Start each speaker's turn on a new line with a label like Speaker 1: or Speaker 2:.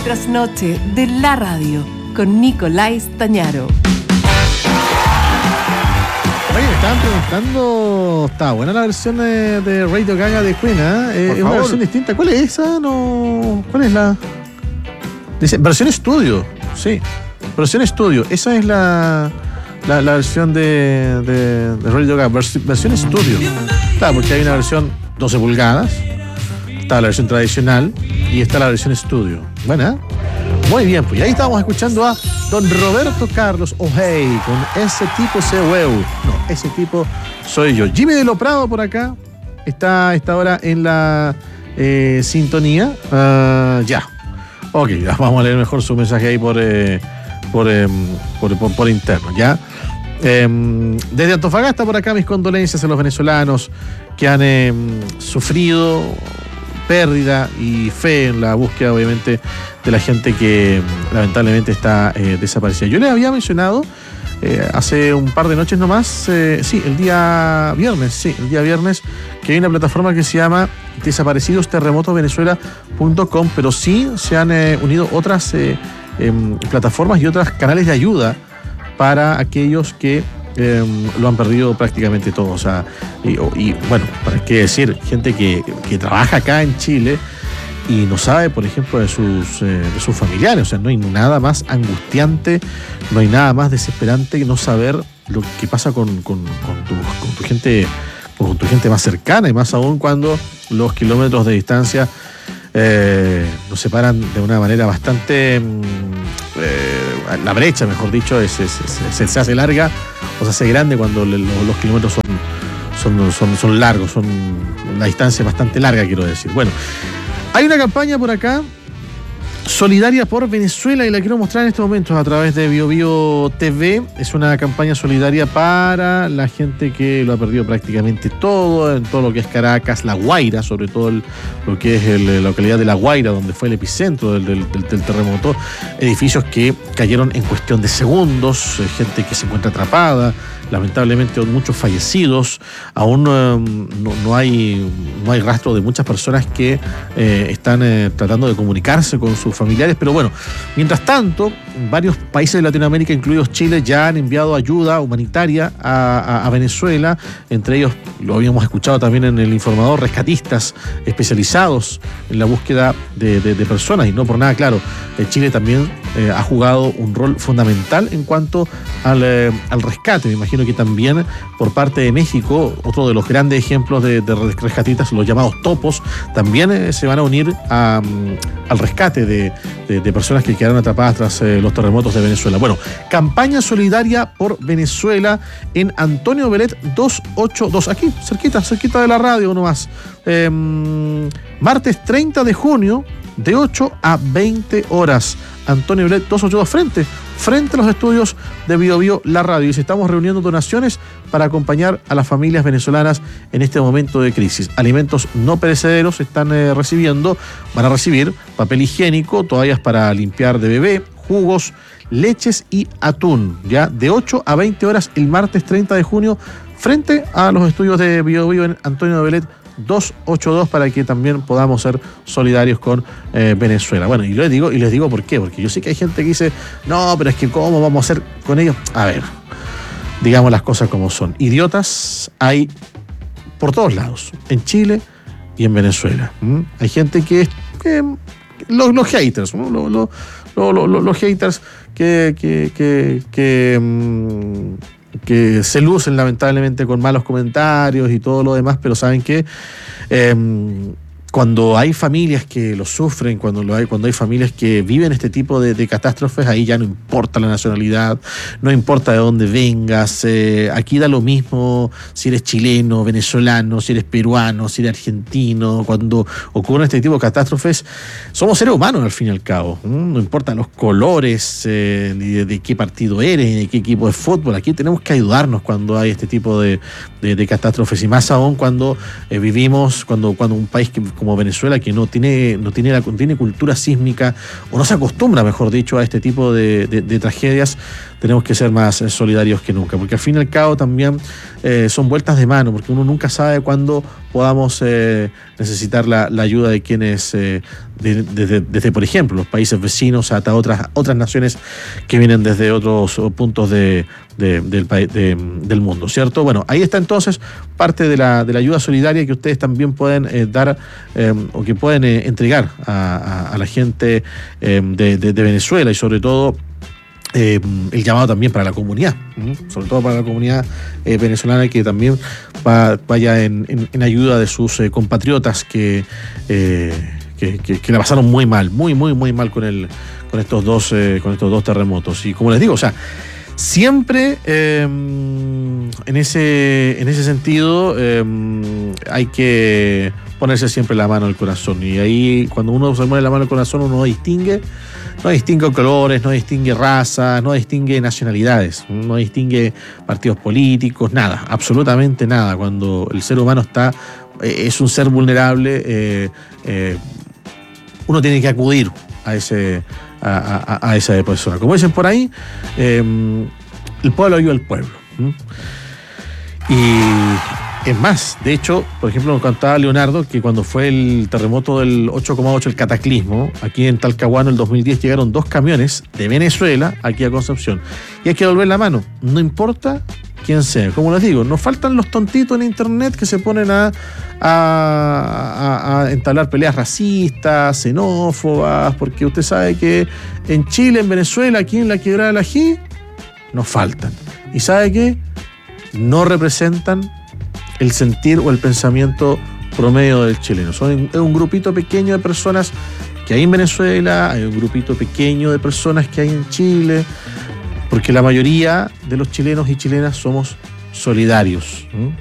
Speaker 1: trasnoche de la radio con Nicolás Tañaro.
Speaker 2: Oye, me estaban preguntando, está buena la versión de Radio Gaga de Queen, ¿eh? Es una versión distinta. ¿Cuál es esa? No, ¿cuál es la? Dice, versión estudio, sí, versión estudio. Esa es la versión de Radio Gaga, versión estudio. Claro, porque hay una versión 12 pulgadas, está la versión tradicional y está la versión estudio. Buena, muy bien, pues ahí estábamos escuchando a don Roberto Carlos O'Hay con Ese tipo se hueu. No, ese tipo soy yo. Jimmy de Lo Prado por acá está a esta hora en la sintonía. Ya. Ok, vamos a leer mejor su mensaje ahí por interno, ¿ya? Desde Antofagasta por acá mis condolencias a los venezolanos que han sufrido pérdida y fe en la búsqueda, obviamente, de la gente que lamentablemente está desaparecida. Yo les había mencionado hace un par de noches nomás, el día viernes, que hay una plataforma que se llama desaparecidosterremotosvenezuela.com, pero sí se han unido otras plataformas y otros canales de ayuda para aquellos que lo han perdido prácticamente todo. O sea, y bueno, para qué decir, gente que trabaja acá en Chile y no sabe, por ejemplo, de sus familiares. O sea, no hay nada más angustiante, no hay nada más desesperante que no saber lo que pasa con tu gente más cercana, y más aún cuando los kilómetros de distancia nos separan de una manera bastante la brecha, mejor dicho, se hace larga o se hace grande cuando los kilómetros son largos, la distancia es bastante larga, quiero decir. Bueno, hay una campaña por acá solidaria por Venezuela y la quiero mostrar en este momento a través de BioBio TV. Es una campaña solidaria para la gente que lo ha perdido prácticamente todo, en todo lo que es Caracas, La Guaira, sobre todo lo que es la localidad de La Guaira, donde fue el epicentro del terremoto. Edificios que cayeron en cuestión de segundos, gente que se encuentra atrapada, lamentablemente muchos fallecidos. Aún no hay rastro de muchas personas que están tratando de comunicarse con sus familiares, pero bueno, mientras tanto, varios países de Latinoamérica, incluidos Chile, ya han enviado ayuda humanitaria a Venezuela. Entre ellos, lo habíamos escuchado también en el informador, rescatistas especializados en la búsqueda de personas, y no por nada, claro, Chile también ha jugado un rol fundamental en cuanto al rescate. Me imagino que también por parte de México, otro de los grandes ejemplos de rescatistas, los llamados topos, también se van a unir al rescate de personas que quedaron atrapadas tras los terremotos de Venezuela. Bueno, campaña solidaria por Venezuela en Antonio Belet 282, aquí, cerquita de la radio nomás. Martes 30 de junio, de 8 a 20 horas. Antonio Belet 282 frente a los estudios de BioBio La Radio. Y estamos reuniendo donaciones para acompañar a las familias venezolanas en este momento de crisis. Alimentos no perecederos están recibiendo. Van a recibir papel higiénico, toallas para limpiar de bebé, jugos, leches y atún. Ya de 8 a 20 horas el martes 30 de junio frente a los estudios de BioBio en Antonio Belet 282, para que también podamos ser solidarios con Venezuela. Bueno, y les digo por qué, porque yo sé que hay gente que dice, no, pero es que ¿cómo vamos a hacer con ellos? A ver, digamos las cosas como son. Idiotas hay por todos lados, en Chile y en Venezuela. Hay gente que los haters, ¿no? Los haters que se lucen lamentablemente con malos comentarios y todo lo demás, pero saben que cuando hay familias que lo sufren, cuando hay familias que viven este tipo de catástrofes, ahí ya no importa la nacionalidad, no importa de dónde vengas, aquí da lo mismo si eres chileno, venezolano, si eres peruano, si eres argentino. Cuando ocurren este tipo de catástrofes, somos seres humanos al fin y al cabo, no importan los colores, ni de qué partido eres, ni de qué equipo de fútbol. Aquí tenemos que ayudarnos cuando hay este tipo de catástrofes, y más aún cuando vivimos, cuando un país como Venezuela, que no tiene cultura sísmica, o no se acostumbra, mejor dicho, a este tipo de tragedias, tenemos que ser más solidarios que nunca, porque al fin y al cabo también son vueltas de mano, porque uno nunca sabe cuándo podamos necesitar la ayuda de quienes, desde, por ejemplo, los países vecinos hasta otras naciones que vienen desde otros puntos del mundo, ¿cierto? Bueno, ahí está entonces parte de la ayuda solidaria que ustedes también pueden dar o que pueden entregar a la gente de Venezuela, y sobre todo el llamado también para la comunidad, sobre todo para la comunidad venezolana, que también vaya en ayuda de sus compatriotas que la pasaron muy mal, muy mal con estos dos terremotos. Y como les digo, o sea, siempre en ese sentido hay que ponerse siempre la mano al corazón, y ahí cuando uno se pone la mano al corazón uno no distingue colores, no distingue razas, no distingue nacionalidades, no distingue partidos políticos, nada, absolutamente nada. Cuando el ser humano es un ser vulnerable, uno tiene que acudir a esa persona. Como dicen por ahí, el pueblo ayuda al pueblo. Y es más, de hecho, por ejemplo, nos contaba Leonardo que cuando fue el terremoto del 8,8, el cataclismo, aquí en Talcahuano el 2010 llegaron 2 camiones de Venezuela aquí a Concepción. Y hay que devolver la mano, no importa quién sea. Como les digo, nos faltan los tontitos en internet que se ponen a entablar peleas racistas, xenófobas, porque usted sabe que en Chile, en Venezuela, aquí en la Quebrada del Ají, nos faltan. ¿Y sabe qué? No representan el sentir o el pensamiento promedio del chileno. Es un grupito pequeño de personas que hay en Venezuela, hay un grupito pequeño de personas que hay en Chile, porque la mayoría de los chilenos y chilenas somos solidarios.